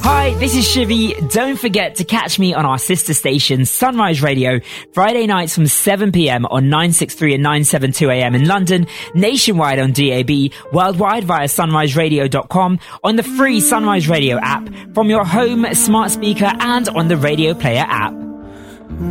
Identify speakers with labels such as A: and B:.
A: Hi, this is Shivy. Don't forget to catch me on our sister station, Sunrise Radio, Friday nights from 7pm on 963 and 972am in London, nationwide on DAB, worldwide via sunriseradio.com, on the free Sunrise Radio app, from your home, smart speaker, and on the Radio Player app.